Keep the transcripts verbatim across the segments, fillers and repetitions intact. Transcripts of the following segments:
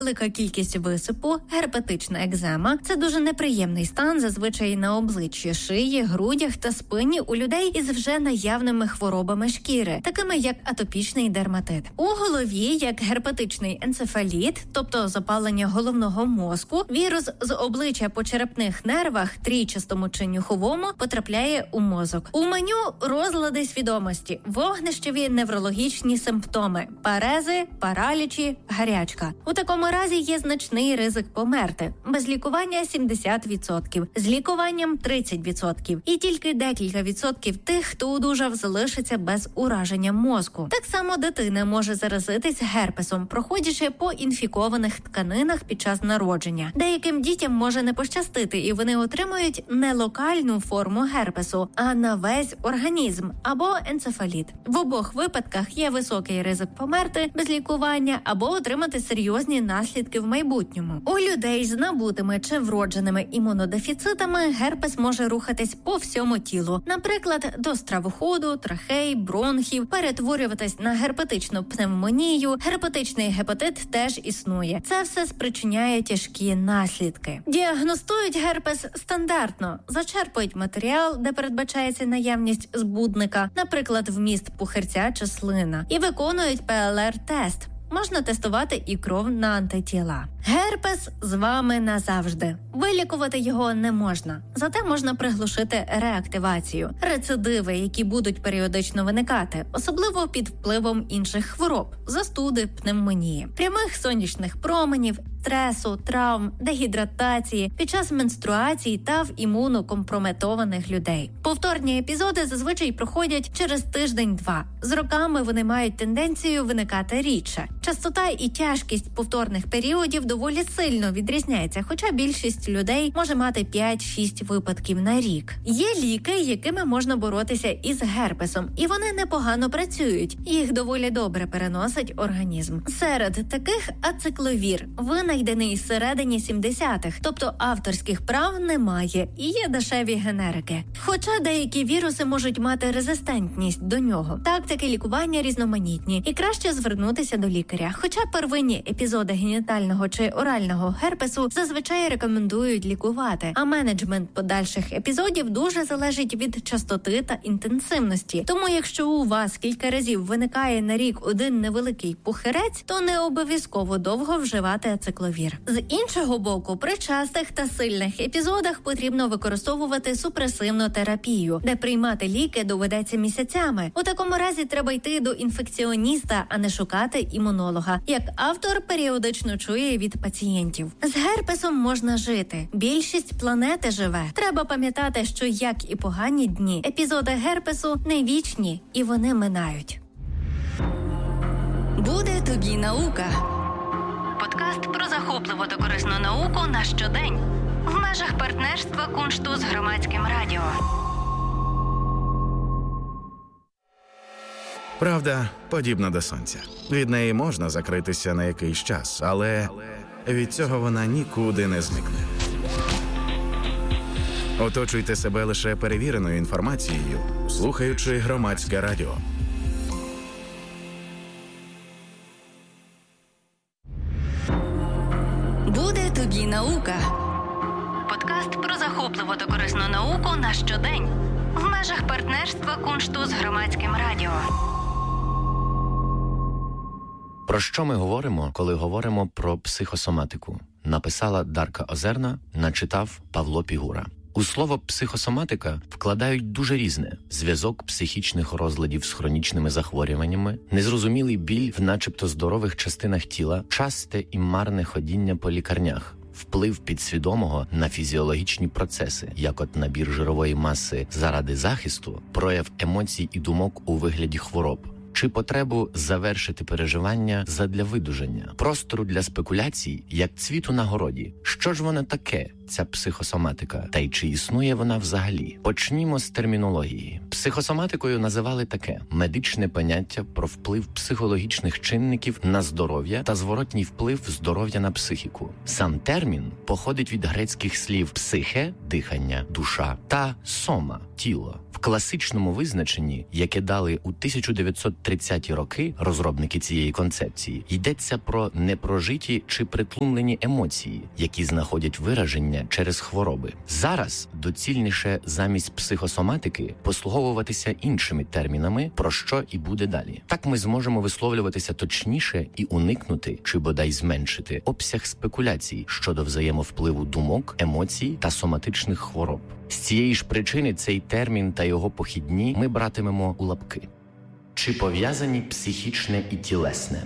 велика кількість висипу, герпетична екзема – це дуже неприємний стан зазвичай на обличчі, шиї, грудях та спині у людей із вже наявними хворобами шкіри, такими як атопічний дерматит. У голові, як герпетичний енцефаліт, тобто запалення головного мозку, вірус з обличчя по черепних нервах, трійчастому чи нюховому, потрапляє у мозок. У меню розлади свідомості, вогнищеві неврологічні симптоми, парези, паралічі, гарячка. У такому разі є значний ризик померти. Без лікування сімдесят відсотків, з лікуванням тридцять відсотків. І тільки декілька відсотків тих, хто одужав, залишиться без ураження мозку. Так само дитина може заразитись герпесом, проходячи по інфікованих тканинах під час народження. Деяким дітям може не пощастити, і вони отримують не локальну форму герпесу, а на весь організм або енцефаліт. В обох випадках є високий ризик померти без лікування або отримати серйозні наслідки в майбутньому. У людей з набутими чи вродженими імунодефіцитами герпес може рухатись по всьому тілу. Наприклад, до стравоходу, трахей, бронхів, перетворюватись на герпетичну пневмонію. Герпетичний гепатит теж існує. Це все спричиняє тяжкі наслідки. Діагностують герпес стандартно. Зачерпують матеріал, де передбачається наявність збудника, наприклад, вміст пухирця чи слина, і виконують пе ел ар-тест. Можна тестувати і кров на антитіла. Герпес з вами назавжди. Вилікувати його не можна. Зате можна приглушити реактивацію, рецидиви, які будуть періодично виникати, особливо під впливом інших хвороб, застуди, пневмонії, прямих сонячних променів, стресу, травм, дегідратації, під час менструації та в імунокомпрометованих людей. Повторні епізоди зазвичай проходять через тиждень-два. З роками вони мають тенденцію виникати рідше. Частота і тяжкість повторних періодів доволі сильно відрізняється, хоча більшість людей може мати п'ять-шість випадків на рік. Є ліки, якими можна боротися із герпесом, і вони непогано працюють. Їх доволі добре переносить організм. Серед таких ацикловір, винайдений з середині сімдесятих, тобто авторських прав немає і є дешеві генерики. Хоча деякі віруси можуть мати резистентність до нього. Тактики лікування різноманітні і краще звернутися до лікаря. Хоча первинні епізоди генітального чи орального герпесу зазвичай рекомендують лікувати, а менеджмент подальших епізодів дуже залежить від частоти та інтенсивності. Тому якщо у вас кілька разів виникає на рік один невеликий пухирець, то не обов'язково довго вживати ацикловір. З іншого боку, при частих та сильних епізодах потрібно використовувати супресивну терапію, де приймати ліки доведеться місяцями. У такому разі треба йти до інфекціоніста, а не шукати імунолога, як автор періодично чує від пацієнтів. З герпесом можна жити. Більшість планети живе. Треба пам'ятати, що як і погані дні, епізоди герпесу не вічні, і вони минають. Буде тобі наука. Подкаст про захопливу та корисну науку на щодень. В межах партнерства Куншту з Громадським радіо. Правда подібна до сонця. Від неї можна закритися на якийсь час, але від цього вона нікуди не зникне. Оточуйте себе лише перевіреною інформацією, слухаючи Громадське радіо. Буде тобі наука. Подкаст про захопливу та корисну науку на щодень. В межах партнерства Куншту з Громадським радіо. Про що ми говоримо, коли говоримо про психосоматику? Написала Дарка Озерна, начитав Павло Пігура. У слово «психосоматика» вкладають дуже різне – зв'язок психічних розладів з хронічними захворюваннями, незрозумілий біль в начебто здорових частинах тіла, часте і марне ходіння по лікарнях, вплив підсвідомого на фізіологічні процеси, як от набір жирової маси заради захисту, прояв емоцій і думок у вигляді хвороб, чи потребу завершити переживання задля видужання, простору для спекуляцій, як цвіту на городі. Що ж воно таке, ця психосоматика, та й чи існує вона взагалі? Почнімо з термінології. Психосоматикою називали таке медичне поняття про вплив психологічних чинників на здоров'я та зворотній вплив здоров'я на психіку. Сам термін походить від грецьких слів «психе» – дихання, душа, та «сома» – тіло. В класичному визначенні, яке дали у тисяча дев'ятсот тридцяті роки розробники цієї концепції, йдеться про непрожиті чи притлумлені емоції, які знаходять вираження через хвороби. Зараз доцільніше замість психосоматики послуговуватися іншими термінами, про що і буде далі. Так ми зможемо висловлюватися точніше і уникнути, чи бодай зменшити, обсяг спекуляцій щодо взаємовпливу думок, емоцій та соматичних хвороб. З цієї ж причини цей термін та його похідні ми братимемо у лапки. Чи пов'язані психічне і тілесне?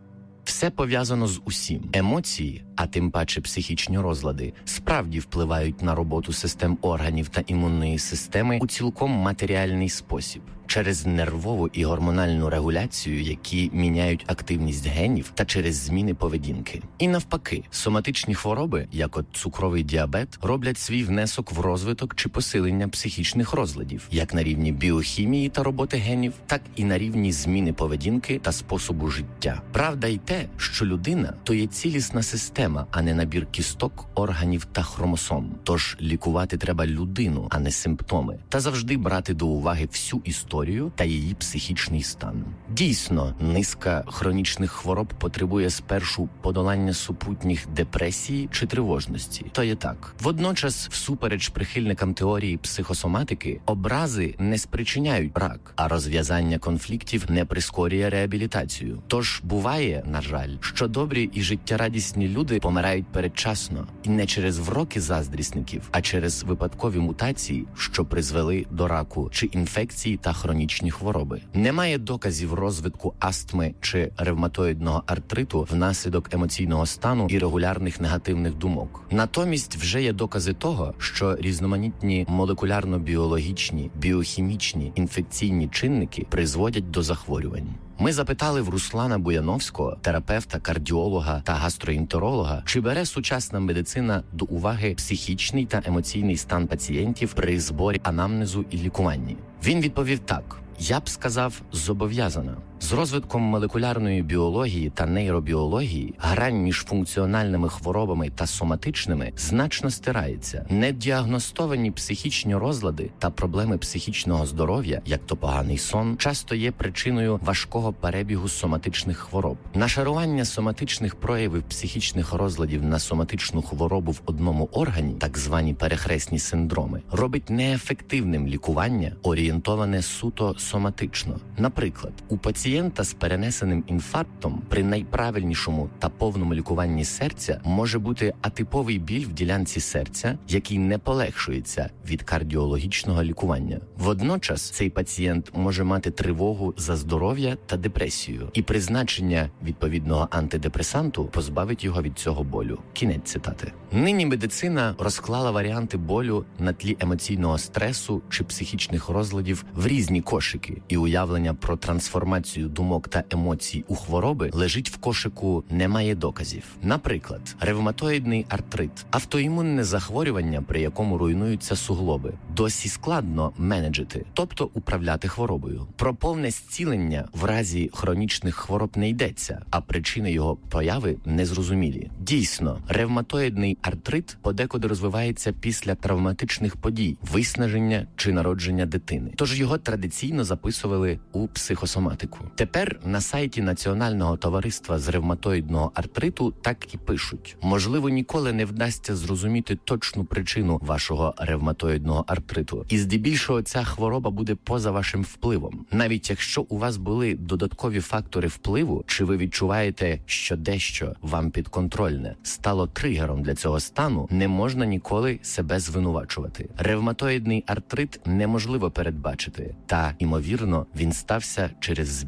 Все пов'язано з усім. Емоції, а тим паче психічні розлади, справді впливають на роботу систем органів та імунної системи у цілком матеріальний спосіб. Через нервову і гормональну регуляцію, які міняють активність генів, та через зміни поведінки. І навпаки, соматичні хвороби, як от цукровий діабет, роблять свій внесок в розвиток чи посилення психічних розладів, як на рівні біохімії та роботи генів, так і на рівні зміни поведінки та способу життя. Правда й те, що людина – то є цілісна система, а не набір кісток, органів та хромосом. Тож лікувати треба людину, а не симптоми. Та завжди брати до уваги всю історію та її психічний стан. Дійсно, низка хронічних хвороб потребує спершу подолання супутніх депресії чи тривожності. То є так. Водночас, всупереч прихильникам теорії психосоматики, образи не спричиняють рак, а розв'язання конфліктів не прискорює реабілітацію. Тож буває, на жаль, що добрі і життєрадісні люди помирають передчасно. І не через вроки заздрісників, а через випадкові мутації, що призвели до раку чи інфекції та хронічні хвороби. Немає доказів розвитку астми чи ревматоїдного артриту внаслідок емоційного стану і регулярних негативних думок. Натомість вже є докази того, що різноманітні молекулярно-біологічні, біохімічні, інфекційні чинники призводять до захворювань. Ми запитали в Руслана Буяновського, терапевта, кардіолога та гастроентеролога, чи бере сучасна медицина до уваги психічний та емоційний стан пацієнтів при зборі анамнезу і лікуванні. Він відповів так: «Я б сказав, зобов'язана. З розвитком молекулярної біології та нейробіології грань між функціональними хворобами та соматичними значно стирається. Недіагностовані психічні розлади та проблеми психічного здоров'я, як то поганий сон, часто є причиною важкого перебігу соматичних хвороб. Нашарування соматичних проявів психічних розладів на соматичну хворобу в одному органі, так звані перехресні синдроми, робить неефективним лікування, орієнтоване суто соматично. Наприклад, у пацієнта Пацієнта з перенесеним інфарктом при найправильнішому та повному лікуванні серця може бути атиповий біль в ділянці серця, який не полегшується від кардіологічного лікування. Водночас цей пацієнт може мати тривогу за здоров'я та депресію, і призначення відповідного антидепресанту позбавить його від цього болю». Кінець цитати. Нині медицина розклала варіанти болю на тлі емоційного стресу чи психічних розладів в різні кошики, і уявлення про трансформацію думок та емоцій у хвороби лежить в кошику «немає доказів». Наприклад, ревматоїдний артрит – автоімунне захворювання, при якому руйнуються суглоби. Досі складно менеджити, тобто управляти хворобою. Про повне зцілення в разі хронічних хвороб не йдеться, а причини його появи незрозумілі. Дійсно, ревматоїдний артрит подекуди розвивається після травматичних подій, виснаження чи народження дитини. Тож його традиційно записували у психосоматику. Тепер на сайті Національного товариства з ревматоїдного артриту так і пишуть: можливо, ніколи не вдасться зрозуміти точну причину вашого ревматоїдного артриту, і здебільшого ця хвороба буде поза вашим впливом. Навіть якщо у вас були додаткові фактори впливу, чи ви відчуваєте, що дещо вам підконтрольне стало тригером для цього стану, не можна ніколи себе звинувачувати. Ревматоїдний артрит неможливо передбачити, та, ймовірно, він стався через збіг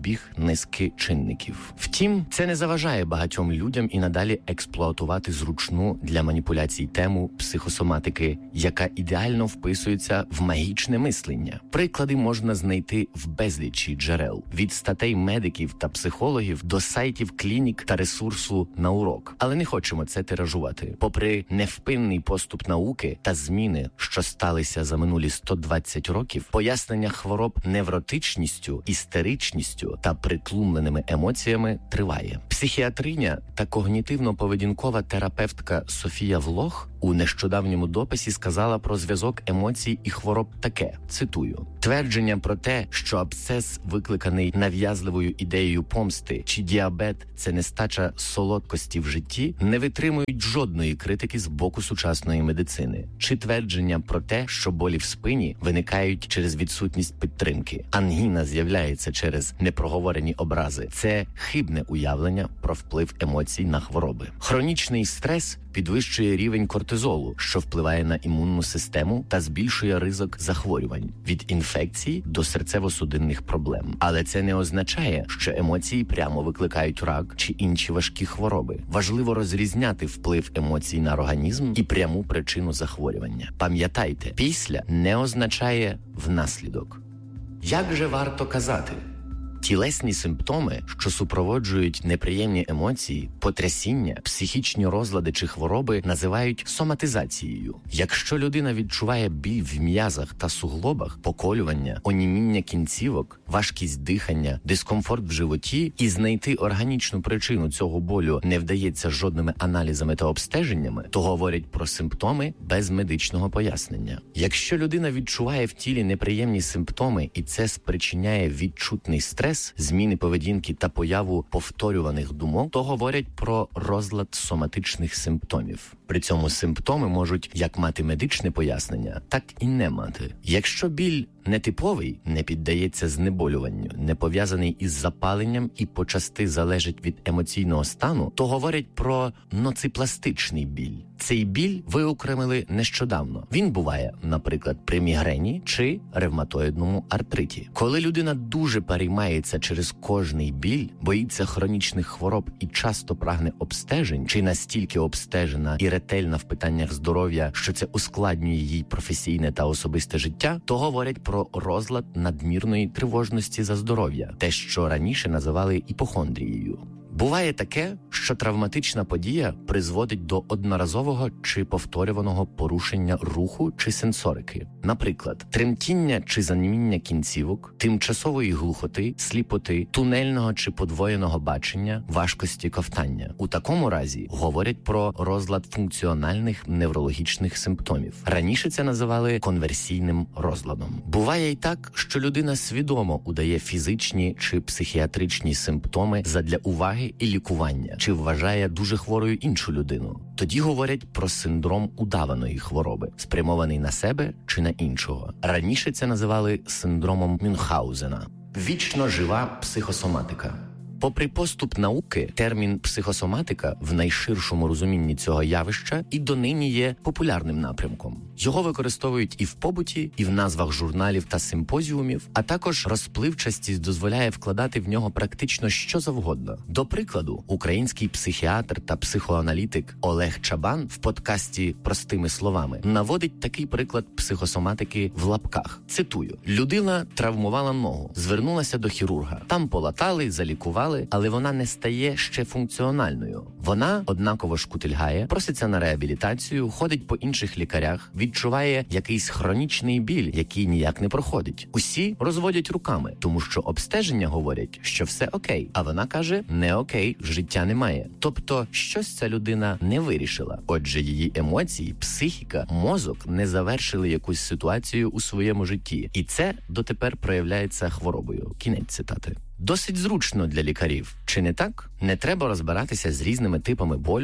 збіг низки чинників. Втім, це не заважає багатьом людям і надалі експлуатувати зручну для маніпуляцій тему психосоматики, яка ідеально вписується в магічне мислення. Приклади можна знайти в безлічі джерел, від статей медиків та психологів до сайтів клінік та ресурсу на урок. Але не хочемо це тиражувати. Попри невпинний поступ науки та зміни, що сталися за минулі сто двадцять років, пояснення хвороб невротичністю, істеричністю та притлумленими емоціями триває. Психіатриня та когнітивно-поведінкова терапевтка Софія Влох у нещодавньому дописі сказала про зв'язок емоцій і хвороб таке, цитую: «Твердження про те, що абсцес, викликаний нав'язливою ідеєю помсти, чи діабет – це нестача солодкості в житті, не витримують жодної критики з боку сучасної медицини. Чи твердження про те, що болі в спині виникають через відсутність підтримки, ангіна з'являється через непроговорені образи – це хибне уявлення про вплив емоцій на хвороби. Хронічний стрес підвищує рівень кортизолу, що впливає на імунну систему та збільшує ризик захворювань від інфекцій до серцево-судинних проблем. Але це не означає, що емоції прямо викликають рак чи інші важкі хвороби. Важливо розрізняти вплив емоцій на організм і пряму причину захворювання. Пам'ятайте, після не означає внаслідок. Як же варто казати? Тілесні симптоми, що супроводжують неприємні емоції, потрясіння, психічні розлади чи хвороби, називають соматизацією. Якщо людина відчуває біль в м'язах та суглобах, поколювання, оніміння кінцівок, важкість дихання, дискомфорт в животі і знайти органічну причину цього болю не вдається жодними аналізами та обстеженнями, то говорять про симптоми без медичного пояснення. Якщо людина відчуває в тілі неприємні симптоми і це спричиняє відчутний стрес, зміни поведінки та появу повторюваних думок, то говорять про розлад соматичних симптомів. При цьому симптоми можуть як мати медичне пояснення, так і не мати. Якщо біль нетиповий, не піддається знеболюванню, не пов'язаний із запаленням і почасти залежить від емоційного стану, то говорять про ноципластичний біль. Цей біль виокремили нещодавно. Він буває, наприклад, при мігрені чи ревматоїдному артриті. Коли людина дуже переймається через кожний біль, боїться хронічних хвороб і часто прагне обстежень, чи настільки обстежена і ретельна в питаннях здоров'я, що це ускладнює їй професійне та особисте життя, то говорять про розлад надмірної тривожності за здоров'я, те, що раніше називали іпохондрією. Буває таке, що травматична подія призводить до одноразового чи повторюваного порушення руху чи сенсорики. Наприклад, тремтіння чи заніміння кінцівок, тимчасової глухоти, сліпоти, тунельного чи подвоєного бачення, важкості ковтання. У такому разі говорять про розлад функціональних неврологічних симптомів. Раніше це називали конверсійним розладом. Буває й так, що людина свідомо удає фізичні чи психіатричні симптоми задля уваги і лікування, чи вважає дуже хворою іншу людину. Тоді говорять про синдром удаваної хвороби, спрямований на себе чи на іншого. Раніше це називали синдромом Мюнхгаузена. Вічно жива психосоматика. Попри поступ науки, термін «психосоматика» в найширшому розумінні цього явища і донині є популярним напрямком. Його використовують і в побуті, і в назвах журналів та симпозіумів, а також розпливчастість дозволяє вкладати в нього практично що завгодно. До прикладу, український психіатр та психоаналітик Олег Чабан в подкасті «Простими словами» наводить такий приклад психосоматики в лапках. Цитую: «Людина травмувала ногу, звернулася до хірурга. Там полатали, залікували, але вона не стає ще функціональною. Вона однаково шкутильгає, проситься на реабілітацію, ходить по інших лікарях, відчуває якийсь хронічний біль, який ніяк не проходить. Усі розводять руками, тому що обстеження говорять, що все окей, а вона каже, не окей, життя немає. Тобто, щось ця людина не вирішила. Отже, її емоції, психіка, мозок не завершили якусь ситуацію у своєму житті. І це дотепер проявляється хворобою». Кінець цитати. Досить зручно для лікарів. Чи не так? Не треба розбиратися з різними типами болю,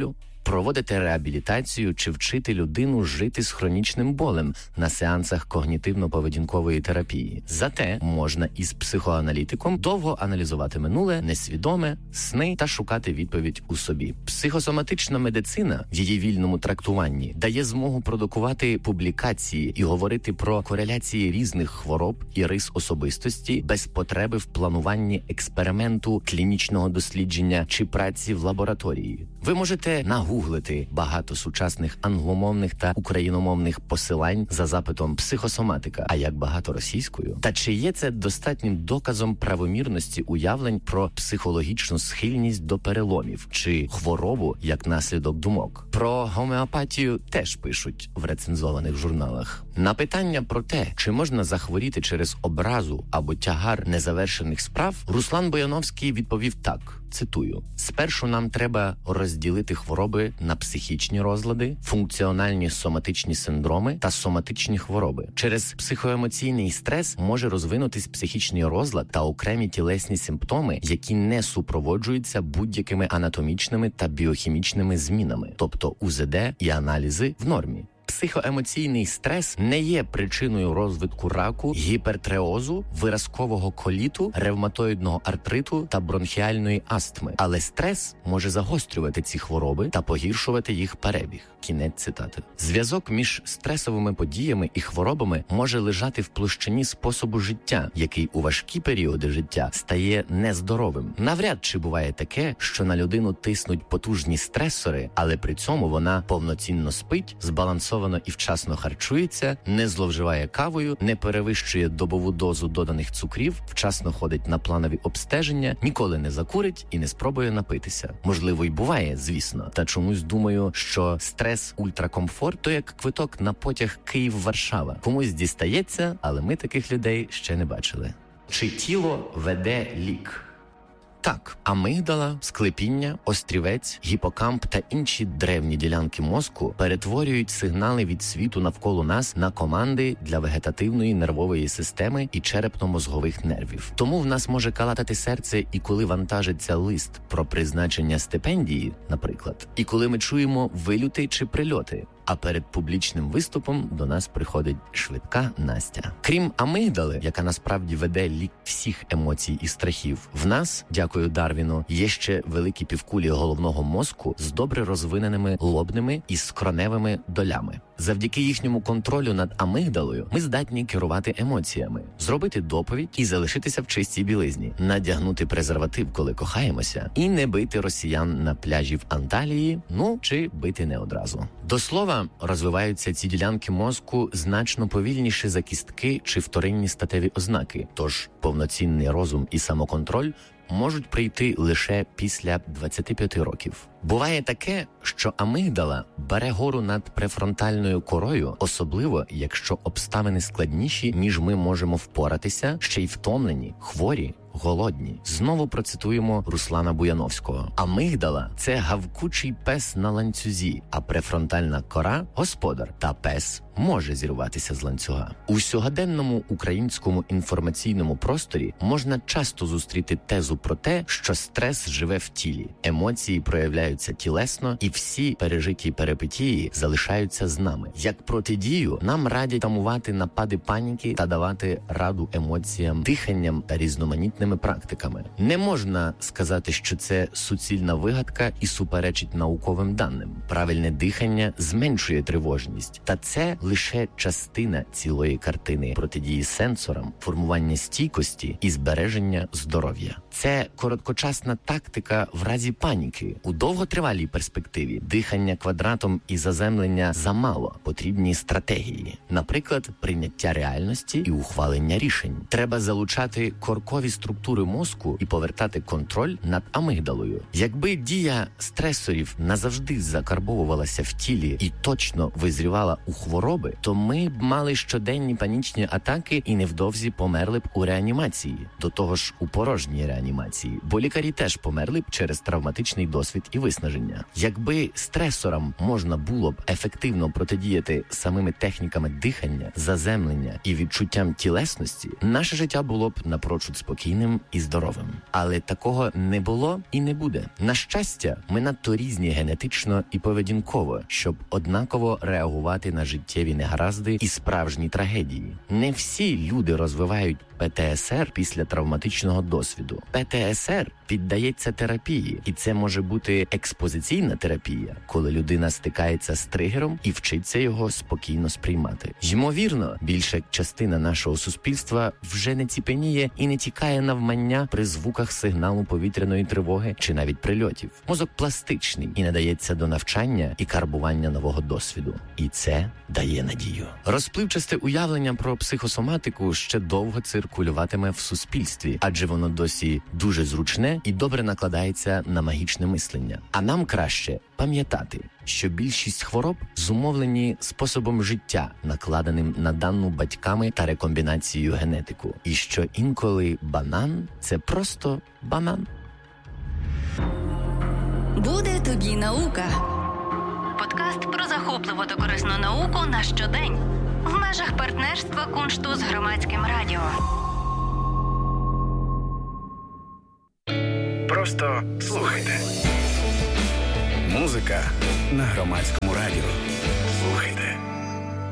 проводити реабілітацію чи вчити людину жити з хронічним болем на сеансах когнітивно-поведінкової терапії. Зате можна із психоаналітиком довго аналізувати минуле, несвідоме, сни та шукати відповідь у собі. Психосоматична медицина в її вільному трактуванні дає змогу продукувати публікації і говорити про кореляції різних хвороб і рис особистості без потреби в плануванні експерименту, клінічного дослідження чи праці в лабораторії. Ви можете нагуглити багато сучасних англомовних та україномовних посилань за запитом «психосоматика», а як багато російською? Та чи є це достатнім доказом правомірності уявлень про психологічну схильність до переломів чи хворобу як наслідок думок? Про гомеопатію теж пишуть в рецензованих журналах. На питання про те, чи можна захворіти через образу або тягар незавершених справ, Руслан Бояновський відповів так, цитую: «Спершу нам треба розділити хвороби на психічні розлади, функціональні соматичні синдроми та соматичні хвороби. Через психоемоційний стрес може розвинутись психічний розлад та окремі тілесні симптоми, які не супроводжуються будь-якими анатомічними та біохімічними змінами, тобто У З Д і аналізи в нормі. Психоемоційний стрес не є причиною розвитку раку, гіпертреозу, виразкового коліту, ревматоїдного артриту та бронхіальної астми. Але стрес може загострювати ці хвороби та погіршувати їх перебіг». Кінець цитати. Зв'язок між стресовими подіями і хворобами може лежати в площині способу життя, який у важкі періоди життя стає нездоровим. Навряд чи буває таке, що на людину тиснуть потужні стресори, але при цьому вона повноцінно спить, збалансовано і вчасно харчується, не зловживає кавою, не перевищує добову дозу доданих цукрів, вчасно ходить на планові обстеження, ніколи не закурить і не спробує напитися. Можливо, й буває, звісно. Та чомусь думаю, що стрес ультракомфорт – то як квиток на потяг Київ-Варшава. Комусь дістається, але ми таких людей ще не бачили. Чи тіло веде лік? Так, амигдала, склепіння, острівець, гіпокамп та інші древні ділянки мозку перетворюють сигнали від світу навколо нас на команди для вегетативної нервової системи і черепно-мозгових нервів. Тому в нас може калатати серце і коли вантажиться лист про призначення стипендії, наприклад, і коли ми чуємо вильоти чи прильоти. А перед публічним виступом до нас приходить швидка Настя. Крім амигдали, яка насправді веде лік всіх емоцій і страхів, в нас, дякую Дарвіну, є ще великі півкулі головного мозку з добре розвиненими лобними і скроневими долями. Завдяки їхньому контролю над амигдалою ми здатні керувати емоціями, зробити доповідь і залишитися в чистій білизні, надягнути презерватив, коли кохаємося, і не бити росіян на пляжі в Анталії, ну, чи бити не одразу. До слова, розвиваються ці ділянки мозку значно повільніше за кістки чи вторинні статеві ознаки, тож повноцінний розум і самоконтроль можуть прийти лише після двадцяти п'яти років. Буває таке, що амигдала бере гору над префронтальною корою, особливо, якщо обставини складніші, ніж ми можемо впоратися, ще й втомлені, хворі, голодні. Знову процитуємо Руслана Буяновського. Амигдала – це гавкучий пес на ланцюзі, а префронтальна кора – господар. Та пес може зірватися з ланцюга. У сьогоденному українському інформаційному просторі можна часто зустріти тезу про те, що стрес живе в тілі, емоції проявляються тілесно, і всі пережиті перипетії залишаються з нами. Як протидію, нам радять тамувати напади паніки та давати раду емоціям, диханням та різноманітними практиками. Не можна сказати, що це суцільна вигадка і суперечить науковим даним. Правильне дихання зменшує тривожність, та це лише частина цілої картини протидії сенсорам, формування стійкості і збереження здоров'я. Це короткочасна тактика в разі паніки. У довготривалій перспективі дихання квадратом і заземлення замало, потрібні стратегії. Наприклад, прийняття реальності і ухвалення рішень. Треба залучати коркові структури мозку і повертати контроль над амигдалою. Якби дія стресорів назавжди закарбовувалася в тілі і точно визрівала у хвороби, то ми б мали щоденні панічні атаки і невдовзі померли б у реанімації. До того ж, у порожній реанімації, бо лікарі теж померли б через травматичний досвід і виснаження. Якби стресорам можна було б ефективно протидіяти самими техніками дихання, заземлення і відчуттям тілесності, наше життя було б напрочуд спокійним сильним і здоровим. Але такого не було і не буде. На щастя, ми надто різні генетично і поведінково, щоб однаково реагувати на життєві негаразди і справжні трагедії. Не всі люди розвивають Пе Те Ес Ер після травматичного досвіду. Пе Те Ес Ер піддається терапії, і це може бути експозиційна терапія, коли людина стикається з тригером і вчиться його спокійно сприймати. Ймовірно, більша частина нашого суспільства вже не ціпеніє і не тікає навмання при звуках сигналу повітряної тривоги чи навіть прильотів. Мозок пластичний і надається до навчання і карбування нового досвіду. І це дає надію. Розпливчасте уявлення про психосоматику ще довго циркулюватиме в суспільстві, адже воно досі дуже зручне і добре накладається на магічне мислення. А нам краще пам'ятати, що більшість хвороб зумовлені способом життя, накладеним на дану батьками та рекомбінацією генетику. І що інколи банан – це просто банан. Буде тобі наука. Подкаст про захопливу та корисну науку на щодень. В межах партнерства Куншту з Громадським радіо. Просто слухайте. Музика на Громадському радіо.